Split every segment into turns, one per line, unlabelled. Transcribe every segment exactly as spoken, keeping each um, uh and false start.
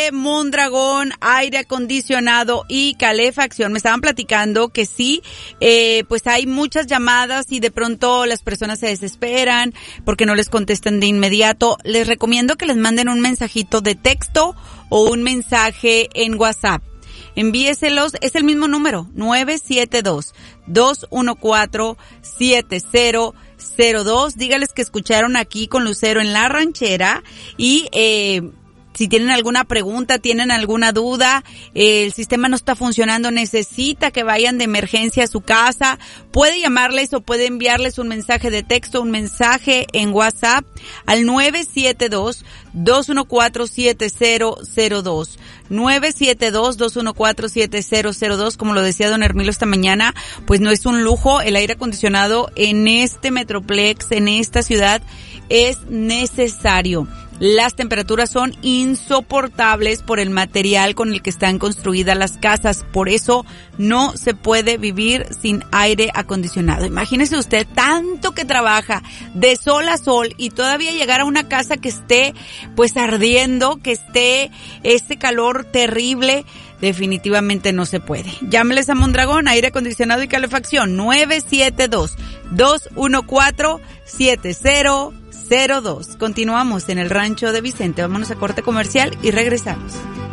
de Mondragón, aire acondicionado y calefacción. Me estaban platicando que sí, eh, pues hay muchas llamadas y de pronto las personas se desesperan porque no les contestan de inmediato. Les recomiendo que les manden un mensajito de texto o un mensaje en WhatsApp. Envíeselos, es el mismo número, nueve siete dos, dos uno cuatro, siete cero cero dos. Dígales que escucharon aquí con Lucero en La Ranchera y eh si tienen alguna pregunta, tienen alguna duda, eh, el sistema no está funcionando, necesita que vayan de emergencia a su casa, puede llamarles o puede enviarles un mensaje de texto, un mensaje en WhatsApp al nueve siete dos, dos uno cuatro, siete cero cero dos. nueve siete dos, dos uno cuatro, siete cero cero dos. Como lo decía don Hermilo esta mañana, pues no es un lujo, el aire acondicionado en este Metroplex, en esta ciudad, es necesario. Las temperaturas son insoportables por el material con el que están construidas las casas. Por eso no se puede vivir sin aire acondicionado. Imagínese usted tanto que trabaja de sol a sol y todavía llegar a una casa que esté pues ardiendo, que esté este calor terrible. Definitivamente no se puede. Llámeles a Mondragón, aire acondicionado y calefacción, nueve siete dos, dos uno cuatro, siete cero cero dos. Continuamos en el rancho de Vicente. Vámonos a corte comercial y regresamos.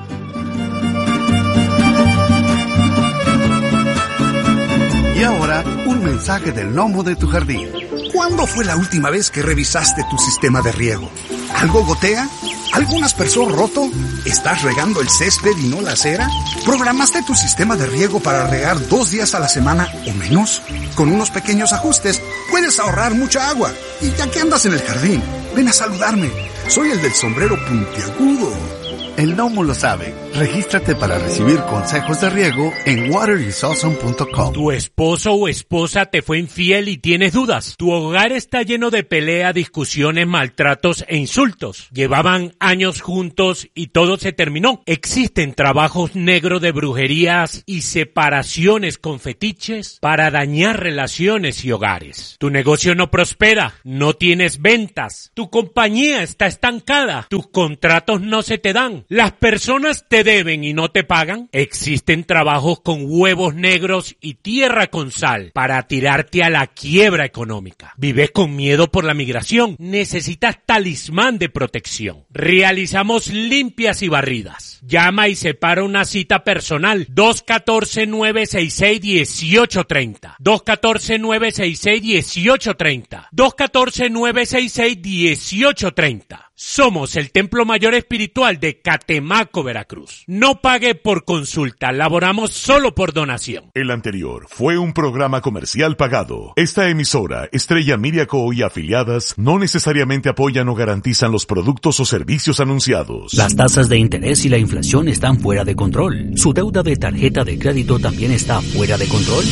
Y ahora, un mensaje del gnomo de tu jardín. ¿Cuándo fue la última vez que revisaste tu sistema de riego? ¿Algo gotea? ¿Algún aspersor roto? ¿Estás regando el césped y no la acera? ¿Programaste tu sistema de riego para regar dos días a la semana o menos? Con unos pequeños ajustes puedes ahorrar mucha agua. Y ya que andas en el jardín, ven a saludarme. Soy el del sombrero puntiagudo. El gnomo lo sabe. Regístrate para recibir consejos de riego en water is awesome punto com.
Tu esposo o esposa te fue infiel y tienes dudas. Tu hogar está lleno de pelea, discusiones, maltratos e insultos. Llevaban años juntos y todo se terminó. Existen trabajos negros de brujerías y separaciones con fetiches para dañar relaciones y hogares. Tu negocio no prospera, no tienes ventas. Tu compañía está estancada, tus contratos no se te dan. Las personas te deben y no te pagan. Existen trabajos con huevos negros y tierra con sal para tirarte a la quiebra económica. ¿Vives con miedo por la migración? Necesitas talismán de protección. Realizamos limpias y barridas. Llama y separa una cita personal. dos uno cuatro, nueve seis seis, uno ocho tres cero. dos uno cuatro, nueve seis seis, uno ocho tres cero. dos uno cuatro, nueve seis seis, uno ocho tres cero. Somos el Templo Mayor Espiritual de Catemaco, Veracruz. No pague por consulta, laboramos solo por donación.
El anterior fue un programa comercial pagado. Esta emisora, Estrella Miriaco y afiliadas, no necesariamente apoyan o garantizan los productos o servicios anunciados.
Las tasas de interés y la inflación están fuera de control. ¿Su deuda de tarjeta de crédito también está fuera de control?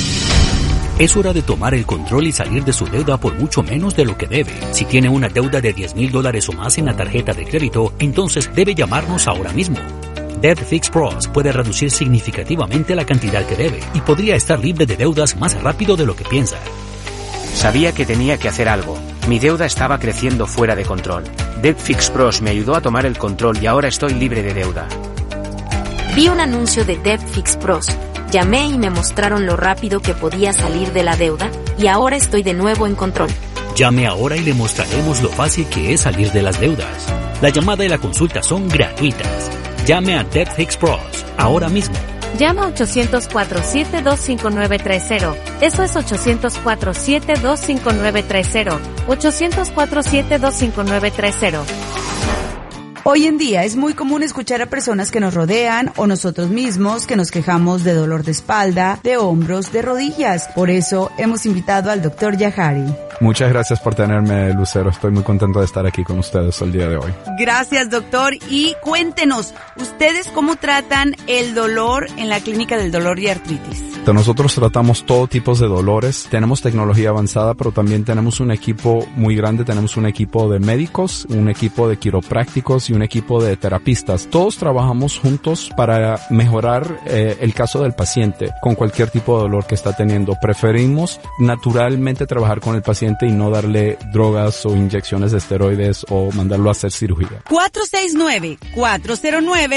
Es hora de tomar el control y salir de su deuda por mucho menos de lo que debe. Si tiene una deuda de diez mil dólares o más en la tarjeta de crédito, entonces debe llamarnos ahora mismo. Debt Fix Pros puede reducir significativamente la cantidad que debe y podría estar libre de deudas más rápido de lo que piensa.
Sabía que tenía que hacer algo. Mi deuda estaba creciendo fuera de control. Debt Fix Pros me ayudó a tomar el control y ahora estoy libre de deuda.
Vi un anuncio de Debt Fix Pros. Llamé y me mostraron lo rápido que podía salir de la deuda y ahora estoy de nuevo en control.
Llame ahora y le mostraremos lo fácil que es salir de las deudas. La llamada y la consulta son gratuitas. Llame a Debt Fix Pros ahora mismo.
Llama a ocho cero cuatro, siete dos cinco nueve tres cero. Eso es ocho cero cuatro, siete dos cinco nueve tres cero. ocho cero cuatro, siete dos cinco nueve tres cero.
Hoy en día es muy común escuchar a personas que nos rodean o nosotros mismos que nos quejamos de dolor de espalda, de hombros, de rodillas. Por eso hemos invitado al doctor Yahari.
Muchas gracias por tenerme, Lucero. Estoy muy contento de estar aquí con ustedes el día de hoy.
Gracias, doctor. Y cuéntenos, ¿ustedes cómo tratan el dolor en la Clínica del Dolor y Artritis?
Nosotros tratamos todo tipo de dolores. Tenemos tecnología avanzada, pero también tenemos un equipo muy grande. Tenemos un equipo de médicos, un equipo de quiroprácticos y un equipo de terapistas. Todos trabajamos juntos para mejorar eh, el caso del paciente con cualquier tipo de dolor que está teniendo. Preferimos naturalmente trabajar con el paciente y no darle drogas o inyecciones de esteroides o mandarlo a hacer cirugía.
cuatro seis nueve, cuatro cero nueve,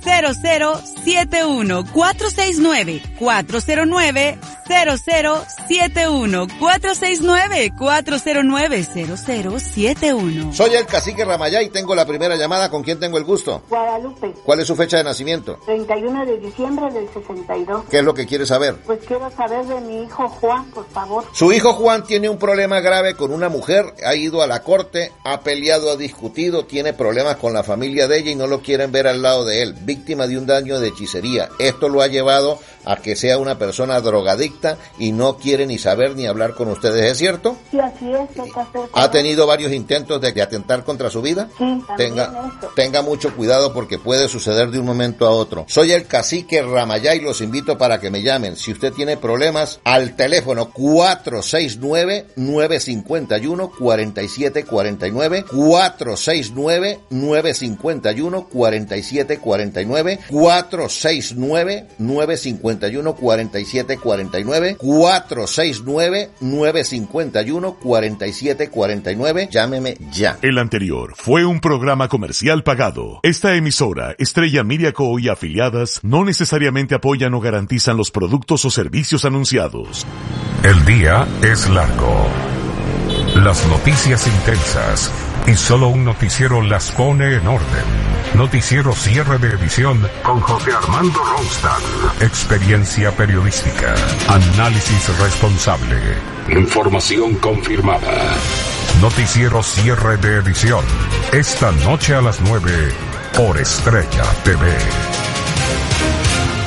cero cero siete uno. cuatro seis nueve, cuatro cero nueve, cero cero siete uno. cuatro seis nueve, cuatro cero nueve, cero cero siete uno.
Soy el cacique Ramayá y tengo la primera llamada. ¿Con quién tengo el gusto?
Guadalupe.
¿Cuál es su fecha de nacimiento?
treinta y uno de diciembre del sesenta y dos.
¿Qué es lo que quiere saber?
Pues quiero saber de mi hijo Juan, por favor.
Su hijo Juan tiene un problema grave con una mujer, ha ido a la corte, ha peleado, ha discutido, tiene problemas con la familia de ella y no lo quieren ver al lado de él, víctima de un daño de hechicería. Esto lo ha llevado a que sea una persona drogadicta y no quiere ni saber ni hablar con ustedes, ¿es cierto?
Sí, así es. ¿Qué hacer?
¿Ha tenido varios intentos de, de atentar contra su vida?
Sí, también
tenga,
eso.
Tenga mucho cuidado porque puede suceder de un momento a otro. Soy el cacique Ramayá y los invito para que me llamen. Si usted tiene problemas, al teléfono cuatro seis nueve, nueve cinco uno, cuatro siete cuatro nueve, cuatro seis nueve, nueve cinco uno, cuatro siete cuatro nueve, cuatro seis nueve, nueve cinco uno, cuatro siete cuatro nueve, cuatro seis nueve, nueve cinco uno, cuatro siete cuatro nueve. Llámeme ya.
El anterior fue un programa comercial pagado. Esta emisora, Estrella Miriaco y afiliadas, no necesariamente apoyan o garantizan los productos o servicios anunciados.
El día es largo. Las noticias intensas y solo un noticiero las pone en orden. Noticiero cierre de edición con José Armando Ronstadt. Experiencia periodística. Análisis responsable. Información confirmada. Noticiero cierre de edición. Esta noche a las nueve por Estrella T V.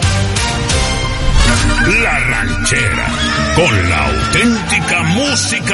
La Ranchera, con la auténtica música